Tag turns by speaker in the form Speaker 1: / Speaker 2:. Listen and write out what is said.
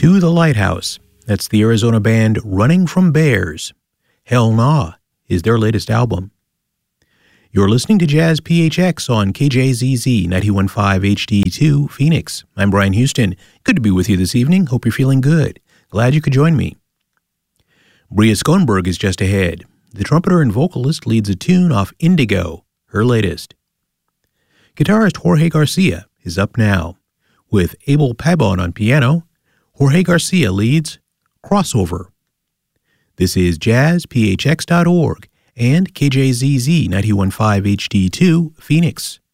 Speaker 1: To the Lighthouse. That's the Arizona band Running from Bears. Hell Nah is their latest album. You're listening to Jazz PHX on KJZZ 91.5 HD2 Phoenix. I'm Brian Houston. Good to be with you this evening. Hope you're feeling good. Glad you could join me. Bria Schoenberg is just ahead. The trumpeter and vocalist leads a tune off Indigo, her latest. Guitarist Jorge Garcia is up now. With Abel Pabon on piano, Jorge Garcia leads Crossover. This is jazzphx.org and KJZZ 91.5 HD2 Phoenix.